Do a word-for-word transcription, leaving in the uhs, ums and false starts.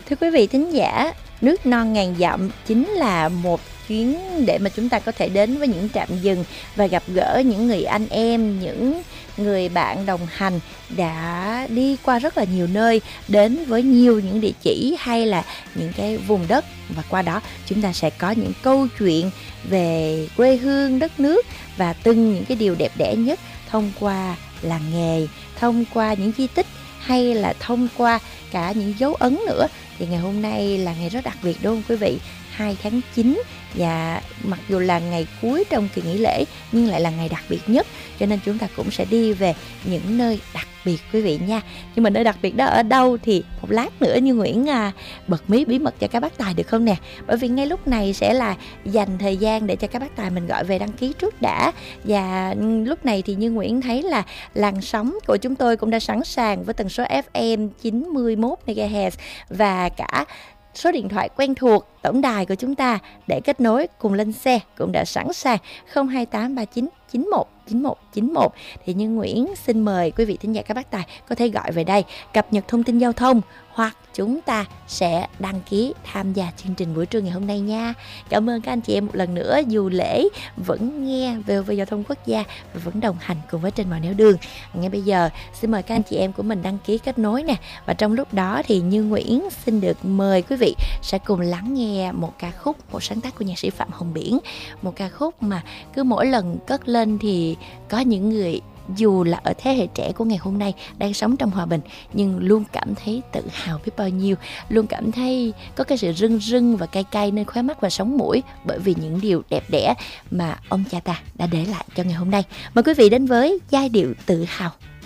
Thưa quý vị thính giả, nước non ngàn dặm chính là một chuyến để mà chúng ta có thể đến với những trạm dừng và gặp gỡ những người anh em, những người bạn đồng hành đã đi qua rất là nhiều nơi, đến với nhiều những địa chỉ hay là những cái vùng đất, và qua đó chúng ta sẽ có những câu chuyện về quê hương, đất nước và từng những cái điều đẹp đẽ nhất thông qua làng nghề, thông qua những di tích hay là thông qua cả những dấu ấn nữa. Thì ngày hôm nay là ngày rất đặc biệt đúng không quý vị? hai tháng chín, và mặc dù là ngày cuối trong kỳ nghỉ lễ nhưng lại là ngày đặc biệt nhất, cho nên chúng ta cũng sẽ đi về những nơi đặc biệt quý vị nha. Nhưng mà nơi đặc biệt đó ở đâu thì một lát nữa Như Nguyễn à, bật mí bí mật cho các bác tài được không nè? Bởi vì ngay lúc này sẽ là dành thời gian để cho các bác tài mình gọi về đăng ký trước đã. Và lúc này thì Như Nguyễn thấy là làn sóng của chúng tôi cũng đã sẵn sàng với tần số ép em chín mươi mốt mê ga héc và cả số điện thoại quen thuộc tổng đài của chúng ta để kết nối cùng lên xe cũng đã sẵn sàng không hai tám ba chín chín một chín một chín một. Thì Như Nguyễn xin mời quý vị thính giả các bác tài có thể gọi về đây cập nhật thông tin giao thông, hoặc chúng ta sẽ đăng ký tham gia chương trình buổi trưa ngày hôm nay nha. Cảm ơn các anh chị em một lần nữa, dù lễ vẫn nghe vê o vê Giao thông Quốc gia và vẫn đồng hành cùng với Trên Mọi Nẻo Đường. Ngay bây giờ xin mời các anh chị em của mình đăng ký kết nối nè. Và trong lúc đó thì Như Nguyễn xin được mời quý vị sẽ cùng lắng nghe một ca khúc, một sáng tác của nhạc sĩ Phạm Hồng Biển. Một ca khúc mà cứ mỗi lần cất lên thì có những người dù là ở thế hệ trẻ của ngày hôm nay đang sống trong hòa bình nhưng luôn cảm thấy tự hào biết bao nhiêu, luôn cảm thấy có cái sự rưng rưng và cay cay nơi khóe mắt và sống mũi bởi vì những điều đẹp đẽ mà ông cha ta đã để lại cho ngày hôm nay. Mời quý vị đến với giai điệu tự hào.